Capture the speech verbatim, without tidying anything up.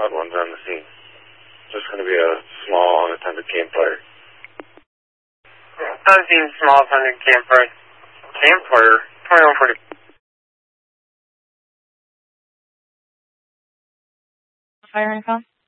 Squad one's on the scene. Just going to be a small unattended campfire. I've seen small unattended campfire. Campfire? twenty-one forty. Fire intercom.